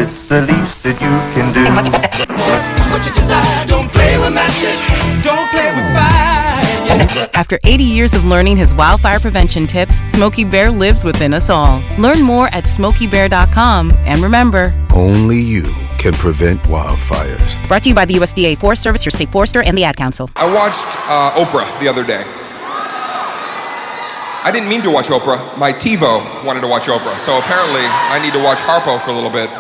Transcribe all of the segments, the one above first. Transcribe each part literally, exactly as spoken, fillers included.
it's the least that you can do. What you desire, don't play with matches, don't play with fire. Yeah. After eighty years of learning his wildfire prevention tips, Smokey Bear lives within us all. Learn more at smokey bear dot com. And remember, only you can prevent wildfires. Brought to you by the U S D A Forest Service, your state forester, and the Ad Council. I watched uh, Oprah the other day. I didn't mean to watch Oprah. My TiVo wanted to watch Oprah, so apparently I need to watch Harpo for a little bit.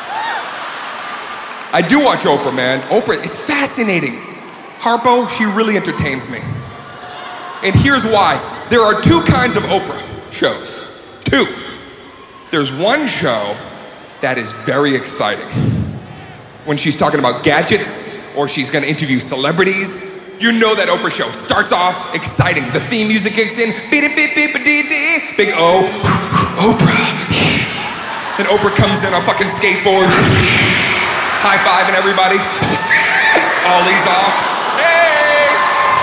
I do watch Oprah, man. Oprah, it's fascinating. Harpo, she really entertains me. And here's why. There are two kinds of Oprah shows. Two. There's one show that is very exciting. When she's talking about gadgets, or she's gonna interview celebrities, you know that Oprah show starts off exciting. The theme music kicks in, beep beep beep dee dee, big O, Oprah. Then Oprah comes in on fucking skateboard, high fiving everybody, ollies off, hey!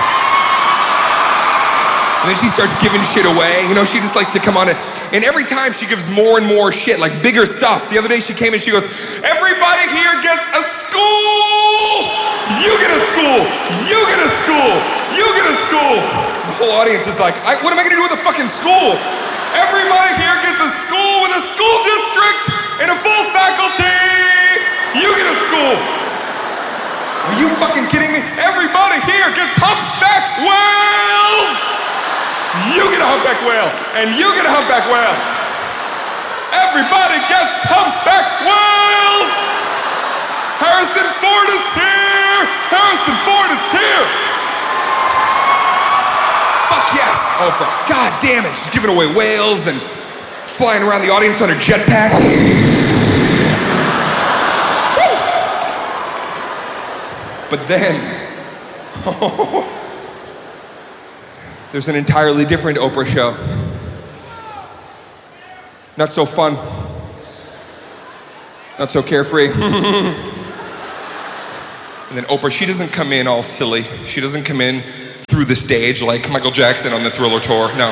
And then she starts giving shit away. You know, she just likes to come on it. And every time she gives more and more shit, like bigger stuff. The other day she came in, she goes, everybody here gets a school! You get a school! You get a school! You get a school! The whole audience is like, I, what am I gonna do with a fucking school? Everybody here gets a school with a school district and a full faculty! You get a school! Are you fucking kidding me? Everybody here gets humpback whales! You get a humpback whale, and you get a humpback whale. Everybody gets humpback whales! Harrison Ford is here! Harrison Ford is here! Fuck yes, Oprah. God damn it, she's giving away whales and flying around the audience on her jetpack. But then, there's an entirely different Oprah show. Not so fun. Not so carefree. And then Oprah, she doesn't come in all silly. She doesn't come in through the stage like Michael Jackson on the Thriller tour, no.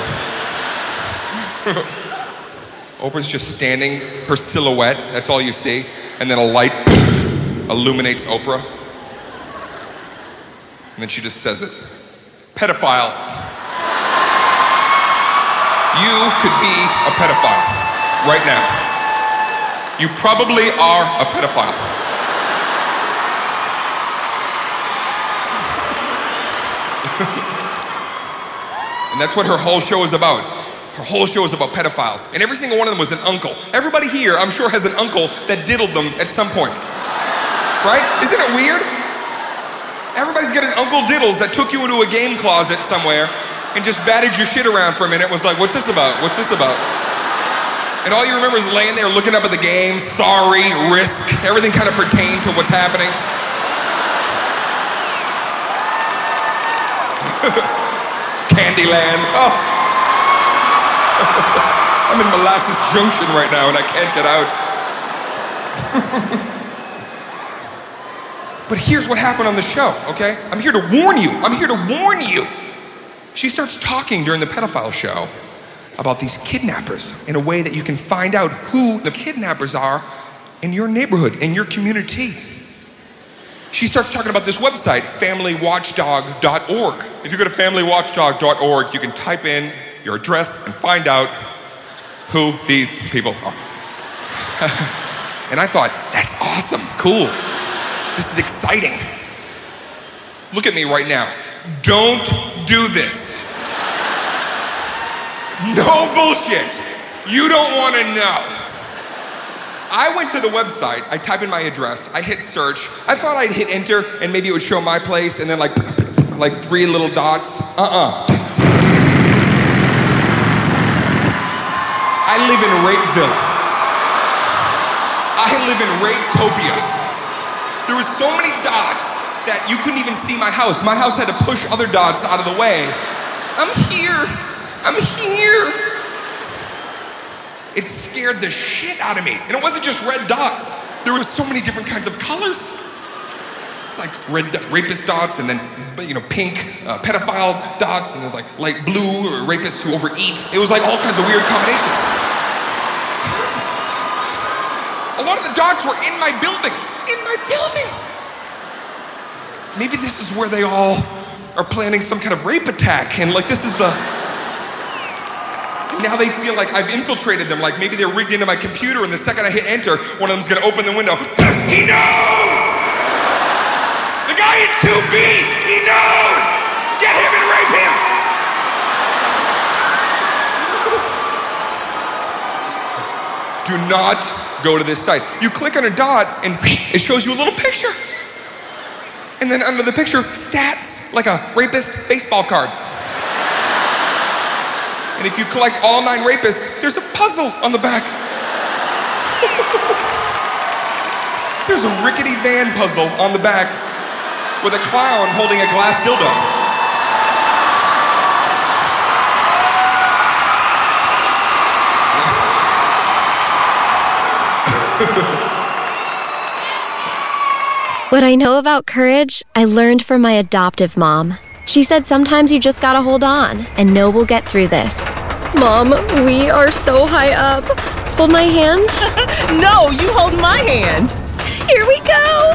Oprah's just standing, her silhouette, that's all you see, and then a light illuminates Oprah. And then she just says it. Pedophiles. You could be a pedophile right now. You probably are a pedophile. And that's what her whole show is about. Her whole show is about pedophiles. And every single one of them was an uncle. Everybody here, I'm sure, has an uncle that diddled them at some point. Right? Isn't it weird? Everybody's got an Uncle Diddles that took you into a game closet somewhere and just batted your shit around for a minute. Was like, what's this about? What's this about? And all you remember is laying there looking up at the game, sorry, risk, everything kind of pertained to what's happening. Candyland. Oh. I'm in Molasses Junction right now and I can't get out. But here's what happened on the show, okay? I'm here to warn you. I'm here to warn you. She starts talking during the pedophile show about these kidnappers in a way that you can find out who the kidnappers are in your neighborhood, in your community. She starts talking about this website, family watchdog dot org. If you go to family watchdog dot org, you can type in your address and find out who these people are. And I thought, that's awesome, cool. This is exciting. Look at me right now. Don't do this. No bullshit. You don't want to know. I went to the website, I type in my address, I hit search. I thought I'd hit enter and maybe it would show my place and then like, like three little dots. Uh-uh. I live in Rapeville. I live in Rapetopia. There were so many dots that you couldn't even see my house. My house had to push other dots out of the way. I'm here. I'm here. It scared the shit out of me. And it wasn't just red dots. There were so many different kinds of colors. It's like red rapist dots and then, you know, pink uh, pedophile dots and there's like light blue or rapists who overeat. It was like all kinds of weird combinations. A lot of the dogs were in my building. In my building. Maybe this is where they all are planning some kind of rape attack, and like this is the... Now they feel like I've infiltrated them, like maybe they're rigged into my computer, and the second I hit enter, one of them's gonna open the window. He knows! The guy in two B, he knows! Get him and rape him! Do not go to this site. You click on a dot and it shows you a little picture. And then under the picture, stats, like a rapist baseball card. And if you collect all nine rapists, there's a puzzle on the back. There's a rickety van puzzle on the back with a clown holding a glass dildo. What I know about courage, I learned from my adoptive mom. She said sometimes you just gotta hold on and know we'll get through this. Mom, we are so high up. Hold my hand. No, you hold my hand. Here we go.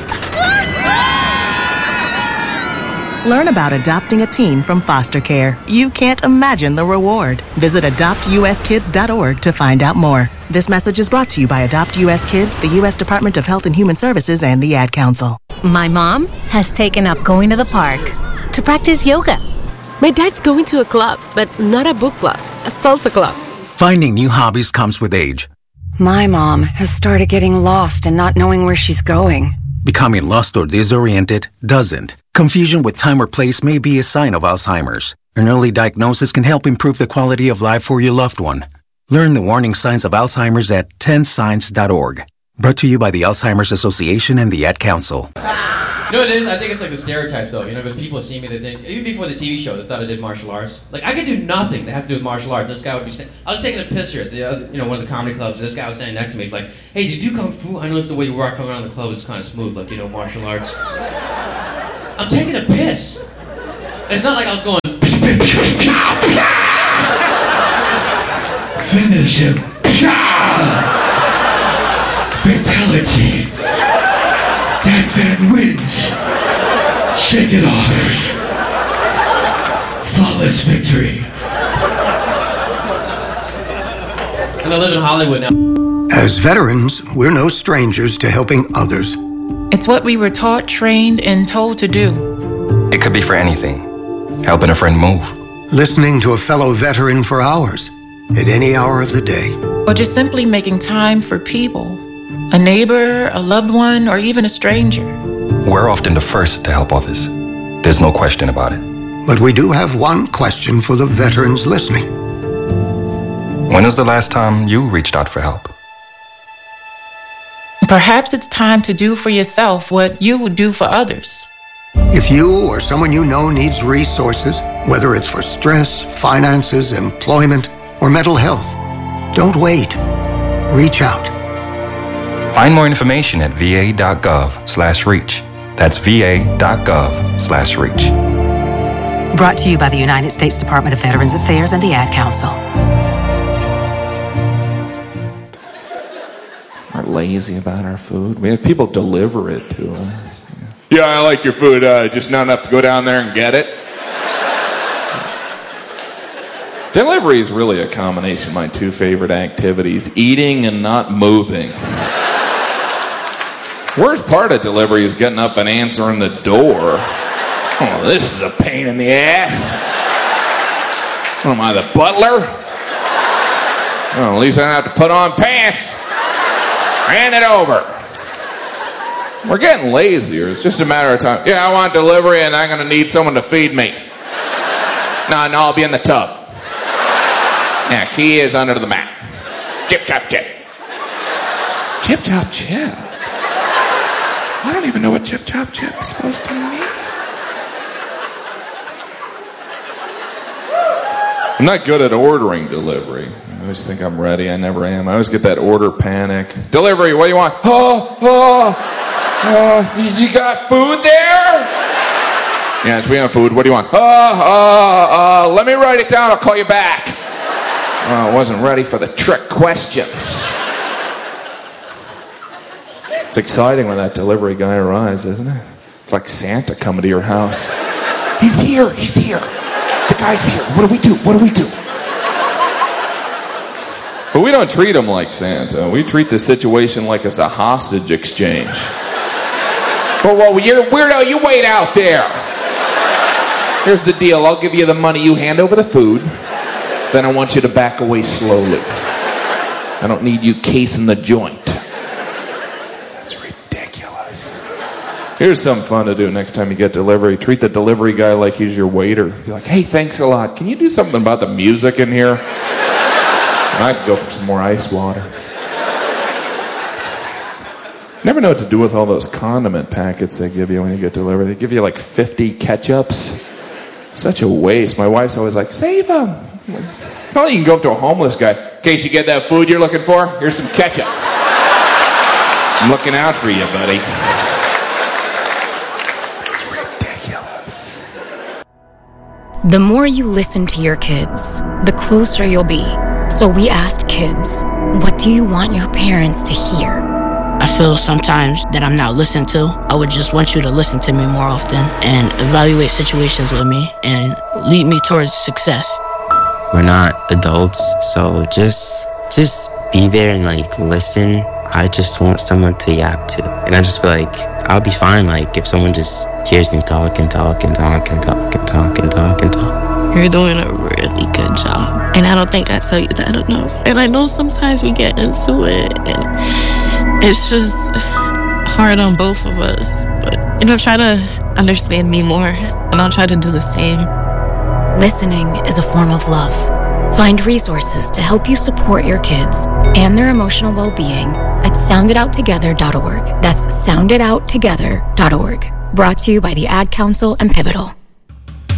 Learn about adopting a teen from foster care. You can't imagine the reward. Visit adopt u s kids dot org to find out more. This message is brought to you by Adopt U S Kids, the U S Department of Health and Human Services, and the Ad Council. My mom has taken up going to the park to practice yoga. My dad's going to a club, but not a book club, a salsa club. Finding new hobbies comes with age. My mom has started getting lost and not knowing where she's going. Becoming lost or disoriented doesn't. Confusion with time or place may be a sign of Alzheimer's. An early diagnosis can help improve the quality of life for your loved one. Learn the warning signs of Alzheimer's at ten signs dot org. Brought to you by the Alzheimer's Association and the Ad Council. You know what it is? I think it's like the stereotype, though. You know, because people see me, they think, even before the T V show, they thought I did martial arts. Like, I could do nothing that has to do with martial arts. This guy would be sta- I was taking a piss here at the, other, you know, one of the comedy clubs, and this guy was standing next to me. He's like, hey, did you kung fu? I noticed the way you walk around the club is kind of smooth, like, you know, martial arts. I'm taking a piss. It's not like I was going, finish him. Fatality. Dat Van wins. Shake it off. Flawless victory. And I live in Hollywood now. As veterans, we're no strangers to helping others. It's what we were taught, trained, and told to do. It could be for anything. Helping a friend move. Listening to a fellow veteran for hours, at any hour of the day. Or just simply making time for people. A neighbor, a loved one, or even a stranger. We're often the first to help others. There's no question about it. But we do have one question for the veterans listening. When was the last time you reached out for help? Perhaps it's time to do for yourself what you would do for others. If you or someone you know needs resources, whether it's for stress, finances, employment, or mental health, don't wait. Reach out. Find more information at va.gov slash reach. That's va.gov slash reach. Brought to you by the United States Department of Veterans Affairs and the Ad Council. We're lazy about our food. We have people deliver it to us. Yeah, I like your food, uh, just not enough to go down there and get it. Delivery is really a combination of my two favorite activities, eating and not moving. Worst part of delivery is getting up and answering the door. Oh, this is a pain in the ass. What am I, the butler? Well, at least I don't have to put on pants. Hand it over. We're getting lazier. It's just a matter of time. Yeah, I want delivery and I'm going to need someone to feed me. No, no, I'll be in the tub. Yeah, key is under the mat. Chip, chop, chip. Chip, chop, chip. I don't even know what chip, chop, chip is supposed to mean. I'm not good at ordering delivery. I always think I'm ready. I never am. I always get that order panic. Delivery, what do you want? Oh, oh, oh, you got food there? Yes, we have food. What do you want? Oh, oh, oh, let me write it down. I'll call you back. Oh, I wasn't ready for the trick questions. It's exciting when that delivery guy arrives, isn't it? It's like Santa coming to your house. He's here, he's here. The guy's here. What do we do? What do we do? But we don't treat him like Santa. We treat the situation like it's a hostage exchange. But well, you're weirdo, you wait out there. Here's the deal. I'll give you the money. You hand over the food. Then I want you to back away slowly. I don't need you casing the joint. Here's something fun to do next time you get delivery. Treat the delivery guy like he's your waiter. Be like, hey, thanks a lot. Can you do something about the music in here? And I'd go for some more ice water. Never know what to do with all those condiment packets they give you when you get delivery. They give you like fifty ketchups. Such a waste. My wife's always like, save them. It's not like you can go up to a homeless guy. In case you get that food you're looking for, here's some ketchup. I'm looking out for you, buddy. The more you listen to your kids, the closer you'll be. So we asked kids, what do you want your parents to hear? I feel sometimes that I'm not listened to. I would just want you to listen to me more often and evaluate situations with me and lead me towards success. We're not adults, so just just be there and like listen. I just want someone to yap to. And I just feel like I'll be fine like if someone just hears me talk and talk and talk and talk and talk and talk and talk. You're doing a really good job. And I don't think I tell you that enough. And I know sometimes we get into it and it's just hard on both of us. But, you know, try to understand me more and I'll try to do the same. Listening is a form of love. Find resources to help you support your kids and their emotional well-being at sound it out together dot org. That's sound it out together dot org. Brought to you by the Ad Council and Pivotal.